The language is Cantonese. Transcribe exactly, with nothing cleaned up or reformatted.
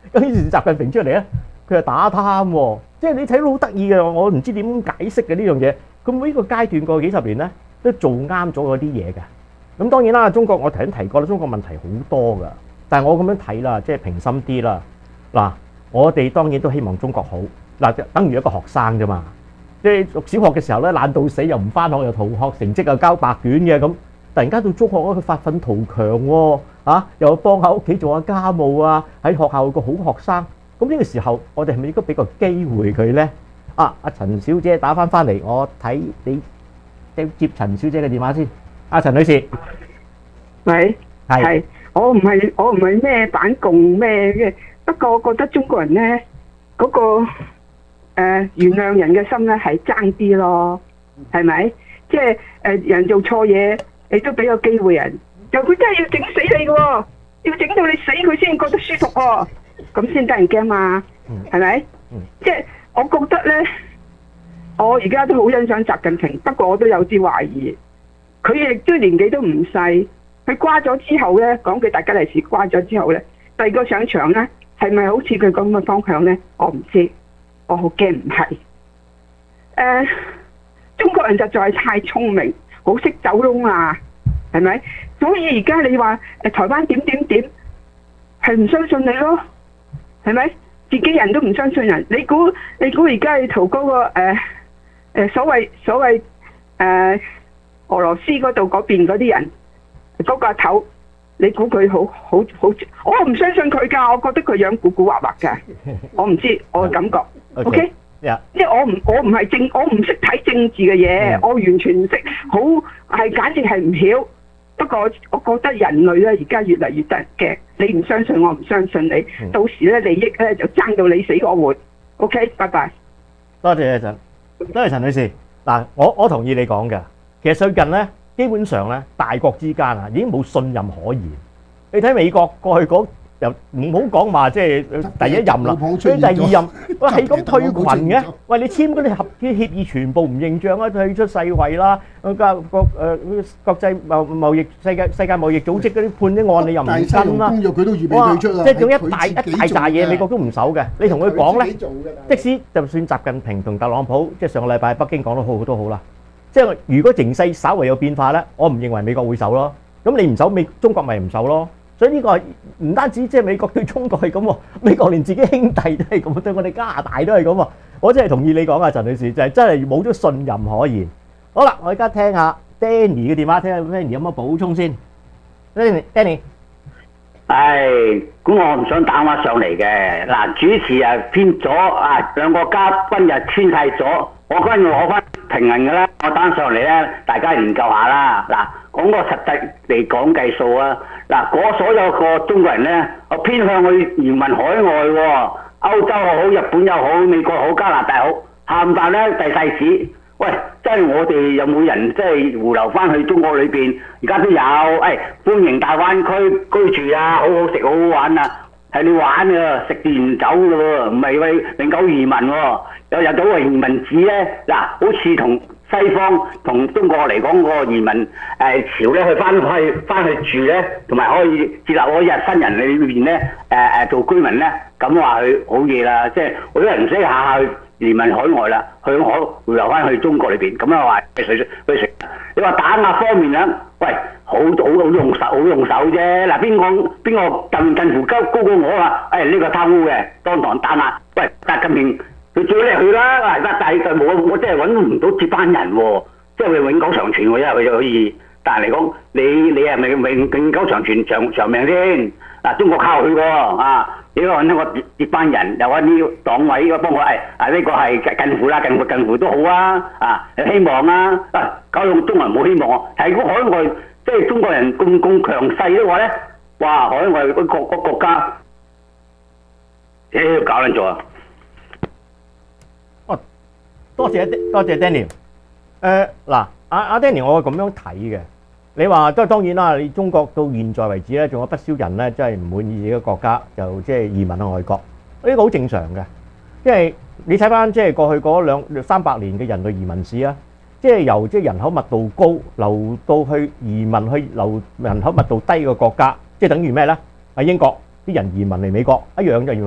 咁於是習近平出嚟咧，佢就打貪喎，即係你睇到好得意嘅，我唔知點解釋嘅呢樣嘢。佢每一個階段過去幾十年咧，都做啱咗嗰啲嘢嘅。咁當然啦，中國我頭先提過啦，中國問題好多㗎。但係我咁樣睇啦，即係平心啲啦。嗱，我哋當然都希望中國好。嗱，等於一個學生啫嘛。即係讀小學嘅時候咧，懶到死又唔翻學又逃學，成績又交白卷嘅咁。突然間到中學咧，佢發奮圖強喎，嚇又幫下屋企做下家務啊，喺學校個好學生。咁呢個時候，我哋係咪應該俾個機會佢咧？啊，阿陳小姐打翻翻嚟，我睇你接陳小姐嘅電話先。阿陳女士， 喂，係，我唔係我唔係咩反共咩嘅，不過我覺得中國人咧嗰個誒原諒人嘅心咧係爭啲咯，係咪？即係誒人做錯嘢，你都俾個機會人，就佢真係要整死你嘅喎，要整到你死佢先覺得舒服喎，咁先得人驚嘛，係咪？即係我覺得咧，我而家都好欣賞習近平，不過我都有啲懷疑。佢亦都年紀都唔細，佢瓜咗之後咧，講句大家利是瓜咗之後咧，第二個上場咧，係咪好似佢咁嘅方向咧？我唔知，我好驚唔係。誒、呃，中國人實在係太聰明，好識走窿啊，係咪？所以而家你話誒台灣點點點，係唔相信你咯，係咪？自己人都唔相信人，你估你估而家係圖嗰個誒誒、呃呃、所謂所謂誒？呃俄羅斯嗰度嗰邊嗰啲人，嗰、嗰個頭，你估佢好好好？我唔相信佢㗎，我覺得佢樣古古惑惑㗎。我唔知，我嘅感覺。O K，即係我唔我唔係政，我唔識睇政治嘅嘢，yeah. 我完全唔識，好係簡直係唔曉。不過我覺得人類咧而家越嚟越得人驚，你唔相信我唔相信你，mm. 到時咧利益咧就爭到你死我活。O K，拜拜。多謝阿陳，多謝陳女士。嗱，我我同意你講嘅。其實最近咧，基本上咧，大國之間啊，已經冇信任可言。你睇美國過去嗰又唔好講話，即係第一任啦，佢第二任，喂係咁退群嘅。喂，你簽嗰啲合啲協議全部唔認賬啦，退出世衛啦，國國誒國際貿貿易世界世界貿易組織嗰啲判啲案你又唔跟啦。哇！即係仲一大一大扎嘢，美國都唔守嘅。你同佢講咧，即使就算習近平同特朗普，即係上個禮拜北京講得好好都好啦。即係如果形勢稍為有變化咧，我唔認為美國會守咯。咁你唔守美，中國咪唔守咯。所以呢個唔單止即係美國對中國係咁喎，美國連自己兄弟都係咁，對我哋加拿大都係咁喎。我真係同意你講啊，陳女士，就係真係冇咗信任可言。好啦，我而家聽下 Danny 嘅電話，聽下 Danny 有乜補充先。Danny，Danny， 係，咁我唔想打電話上嚟嘅。嗱，主持啊偏咗啊，兩個嘉賓又穿晒咗。我跟住攞翻平衡嘅啦，我單上嚟咧，大家研究下啦。嗱，講個實際嚟講計數啊。嗱，嗰所有個中國人咧，我偏向去移民海外喎，歐洲又好，日本又好，美國好，加拿大好，冚唪唥咧遞晒紙。喂，即係我哋有冇人即係回流翻去中國裏邊？而家都有，誒、哎、歡迎大灣區居住啊，好好食，好好玩啊！係你玩㗎，食完走㗎喎，唔係為永久移民喎。有入到個移民紙咧，嗱，好似同西方同中國嚟講個移民誒潮咧，去翻去翻去住咧，同埋可以接納嗰日新人裏邊咧誒誒做居民咧，咁話佢好嘢啦，即係好多人唔使下下去移民海外啦，去可回流翻去中國裏邊，咁樣話水水去食。你話打壓方面咧，喂，好好好用手好用手啫。嗱，邊個邊個近近乎高高過我啊？誒呢個貪污嘅當堂打壓，喂，習近平。佢最叻去啦，嗱，但係就我我真係揾唔到接班人喎，即係佢永久長存喎，因為佢就可以。但係嚟講，你你係咪永永久長存長長命先？嗱，中國靠佢喎，啊，你揾一個接班人，又揾啲黨委幫我，誒啊呢個係近乎啦，近乎近乎都好啊，啊有希望啊，啊搞到中國人冇希望。係如果海外即係中國人咁咁強勢嘅話咧，哇！海外嗰個個國家，誒搞撚咗啊！ 多謝多謝 Danny。誒嗱，阿阿 Danny，我係咁樣睇嘅。你話都係當然啦，你中國到現在為止咧，仲有不少人咧，真係唔滿意自己嘅國家，就即係移民去外國。呢個好正常嘅，因為你睇翻即係過去嗰兩三百年嘅人類移民史啊，即係由即係人口密度高流到去移民去流人口密度低嘅國家，即係等於咩咧？喺英國啲人移民嚟美國一樣就移民。